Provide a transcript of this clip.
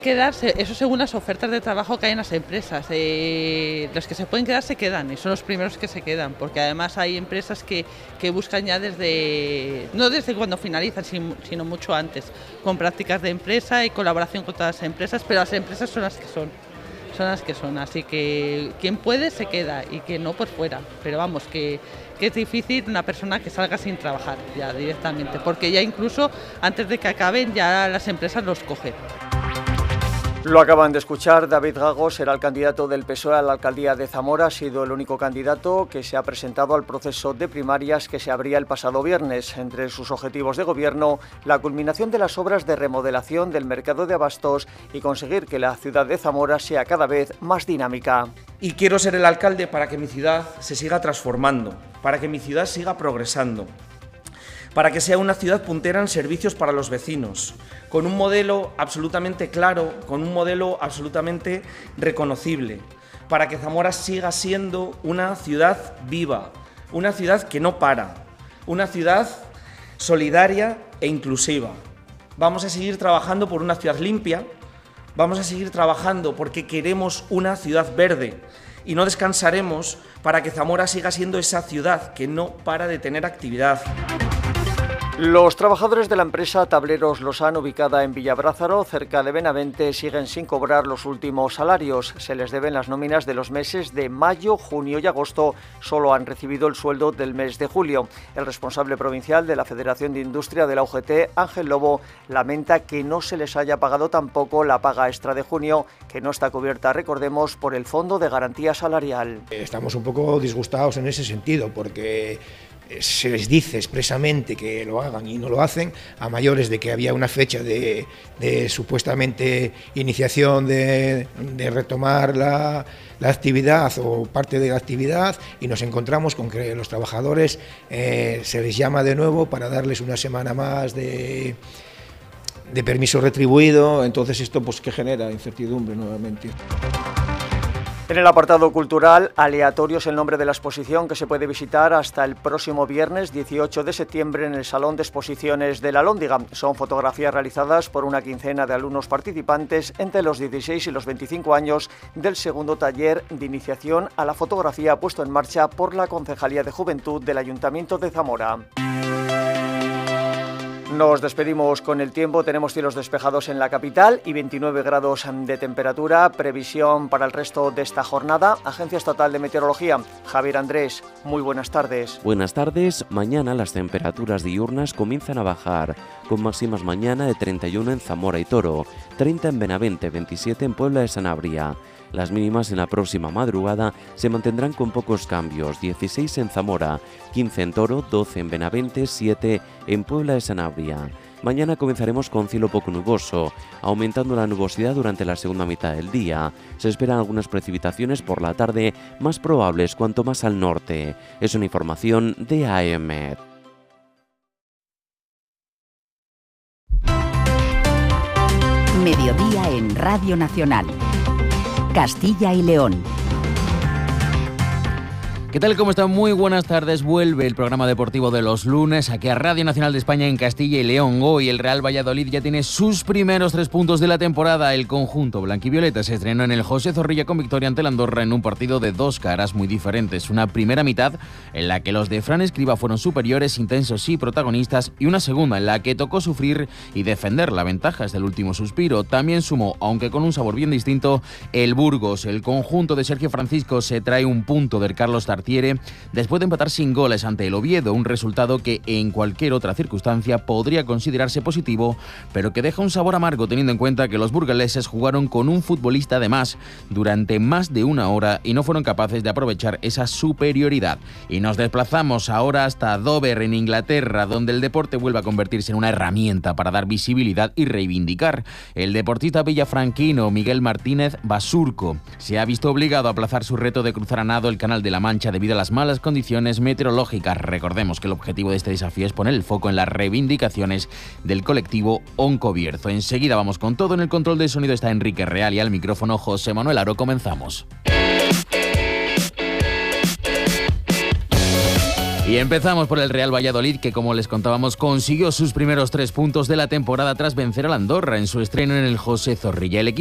Quedarse, eso según las ofertas de trabajo que hay en las empresas. Los que se pueden quedar se quedan y son los primeros que se quedan, porque además hay empresas que buscan ya no desde cuando finalizan, sino mucho antes, con prácticas de empresa y colaboración con todas las empresas, pero las empresas son las que son, así que quien puede se queda y quien no, pues fuera. Pero vamos, que es difícil una persona que salga sin trabajar ya directamente, porque ya incluso antes de que acaben ya las empresas los cogen. Lo acaban de escuchar, David Gago será el candidato del PSOE a la alcaldía de Zamora. Ha sido el único candidato que se ha presentado al proceso de primarias que se abría el pasado viernes. Entre sus objetivos de gobierno, la culminación de las obras de remodelación del mercado de abastos y conseguir que la ciudad de Zamora sea cada vez más dinámica. Y quiero ser el alcalde para que mi ciudad se siga transformando, para que mi ciudad siga progresando, para que sea una ciudad puntera en servicios para los vecinos, con un modelo absolutamente claro, con un modelo absolutamente reconocible, para que Zamora siga siendo una ciudad viva, una ciudad que no para, una ciudad solidaria e inclusiva. Vamos a seguir trabajando por una ciudad limpia, vamos a seguir trabajando porque queremos una ciudad verde y no descansaremos para que Zamora siga siendo esa ciudad que no para de tener actividad. Los trabajadores de la empresa Tableros Losán, ubicada en Villabrázaro, cerca de Benavente, siguen sin cobrar los últimos salarios. Se les deben las nóminas de los meses de mayo, junio y agosto. Solo han recibido el sueldo del mes de julio. El responsable provincial de la Federación de Industria de la UGT, Ángel Lobo, lamenta que no se les haya pagado tampoco la paga extra de junio, que no está cubierta, recordemos, por el Fondo de Garantía Salarial. Estamos un poco disgustados en ese sentido, porque se les dice expresamente que lo hagan y no lo hacen, a mayores de que había una fecha de supuestamente iniciación de retomar la actividad o parte de la actividad, y nos encontramos con que los trabajadores se les llama de nuevo para darles una semana más de permiso retribuido. Entonces esto pues que genera incertidumbre nuevamente. En el apartado cultural, aleatorio es el nombre de la exposición que se puede visitar hasta el próximo viernes 18 de septiembre en el Salón de Exposiciones de la Alhóndiga. Son fotografías realizadas por una quincena de alumnos participantes entre los 16 y los 25 años del segundo taller de iniciación a la fotografía puesto en marcha por la Concejalía de Juventud del Ayuntamiento de Zamora. Nos despedimos con el tiempo. Tenemos cielos despejados en la capital y 29 grados de temperatura. Previsión para el resto de esta jornada. Agencia Estatal de Meteorología. Javier Andrés, muy buenas tardes. Buenas tardes. Mañana las temperaturas diurnas comienzan a bajar, con máximas mañana de 31 en Zamora y Toro, 30 en Benavente, 27 en Puebla de Sanabria. Las mínimas en la próxima madrugada se mantendrán con pocos cambios, 16 en Zamora, 15 en Toro, 12 en Benavente, 7 en Puebla de Sanabria. Mañana comenzaremos con cielo poco nuboso, aumentando la nubosidad durante la segunda mitad del día. Se esperan algunas precipitaciones por la tarde, más probables cuanto más al norte. Es una información de AEMET. Mediodía en Radio Nacional. Castilla y León. ¿Qué tal? ¿Cómo están? Muy buenas tardes. Vuelve el programa deportivo de los lunes aquí a Radio Nacional de España en Castilla y León. Hoy el Real Valladolid ya tiene sus primeros 3 puntos de la temporada. El conjunto blanquivioleta se estrenó en el José Zorrilla con victoria ante el Andorra en un partido de dos caras muy diferentes. Una primera mitad en la que los de Fran Escribá fueron superiores, intensos y protagonistas, y una segunda en la que tocó sufrir y defender la ventaja hasta el último suspiro. También sumó, aunque con un sabor bien distinto, el Burgos. El conjunto de Sergio Francisco se trae un punto del Carlos Tartiere después de empatar sin goles ante el Oviedo, un resultado que en cualquier otra circunstancia podría considerarse positivo, pero que deja un sabor amargo teniendo en cuenta que los burgaleses jugaron con un futbolista de más durante más de una hora y no fueron capaces de aprovechar esa superioridad. Y nos desplazamos ahora hasta Dover, en Inglaterra, donde el deporte vuelve a convertirse en una herramienta para dar visibilidad y reivindicar. El deportista villafranquino Miguel Martínez Basurco se ha visto obligado a aplazar su reto de cruzar a nado el Canal de la Mancha debido a las malas condiciones meteorológicas. Recordemos que el objetivo de este desafío es poner el foco en las reivindicaciones del colectivo Oncobierzo. Enseguida vamos con todo. En el control de sonido está Enrique Real y al micrófono José Manuel Aro. Comenzamos. Y empezamos por el Real Valladolid, que como les contábamos consiguió sus primeros 3 puntos de la temporada tras vencer al Andorra en su estreno en el José Zorrilla. El equipo